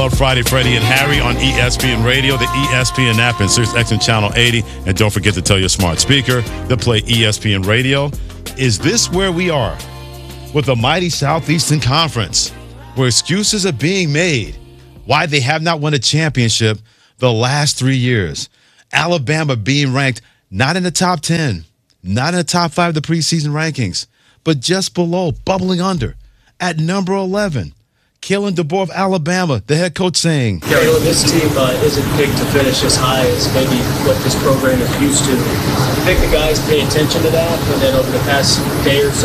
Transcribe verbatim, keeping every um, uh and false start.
Love Friday, Freddie and Harry on E S P N Radio, the E S P N app, and SiriusXM Channel eighty. And don't forget to tell your smart speaker to play E S P N Radio. Is this where we are with the mighty Southeastern Conference, where excuses are being made why they have not won a championship the last three years? Alabama being ranked not in the top ten, not in the top five of the preseason rankings, but just below, bubbling under at number eleven. Kalen DeBoer of Alabama, the head coach, saying, Kalen, this team uh, isn't picked to finish as high as maybe what this program is used to. I think the guys pay attention to that, and then over the past day or so,